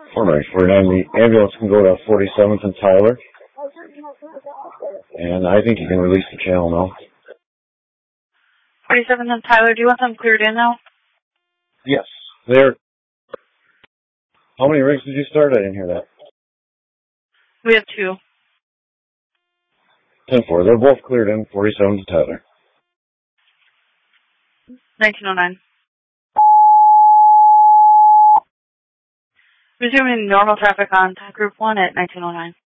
49, the ambulance can go to 47th and Tyler. And I think you can release the channel now. 47th and Tyler, do you want them cleared in now? Yes. There. How many rigs did you start? I didn't hear that. We have 2. 10-4. They're both cleared in, 47th and Tyler. 1909. Resuming normal traffic on Group 1 at 1909.